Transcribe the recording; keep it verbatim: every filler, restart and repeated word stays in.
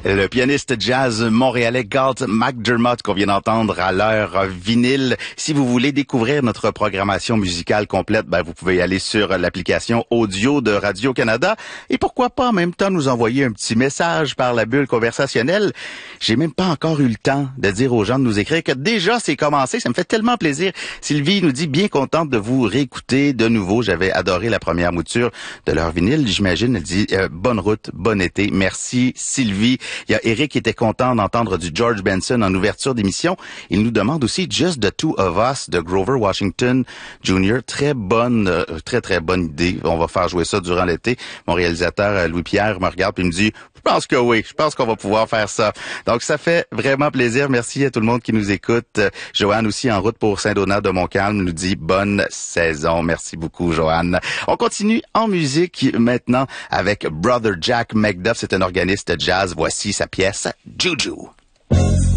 le pianiste jazz montréalais Galt McDermott qu'on vient d'entendre à l'heure vinyle. Si vous voulez découvrir notre programmation musicale complète, ben vous pouvez aller sur l'application audio de Radio-Canada et pourquoi pas en même temps nous envoyer un petit message par la bulle conversationnelle. J'ai même pas encore eu le temps de dire aux gens de nous écrire que déjà c'est commencé. Ça me fait tellement plaisir. Sylvie nous dit bien contente de vous réécouter de nouveau. J'avais adoré la première mouture de leur vinyle. J'imagine, elle dit euh, bonne route, bon été. Merci Sylvie. Il y a Eric qui était content d'entendre du George Benson en ouverture d'émission. Il nous demande aussi Just the Two of Us de Grover Washington junior Très bonne, euh, très très bonne idée. On va faire jouer ça durant l'été. Mon réalisateur euh, Louis-Pierre me regarde et me dit je pense que oui, je pense qu'on va pouvoir faire ça. Donc ça fait vraiment plaisir. Merci à tout le monde qui nous écoute. Euh, Joanne aussi en route pour Saint-Donat de Montcalm nous dit bonne saison. Merci beaucoup Joanne. On continue en musique maintenant avec Brother Jack McDuff. C'est un organiste jazz. Voici sa pièce Juju.